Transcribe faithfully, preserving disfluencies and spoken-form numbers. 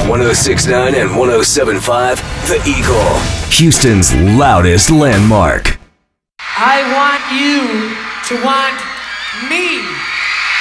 one oh six point nine and one oh seven point five, The Eagle, Houston's loudest landmark. I want you to want me.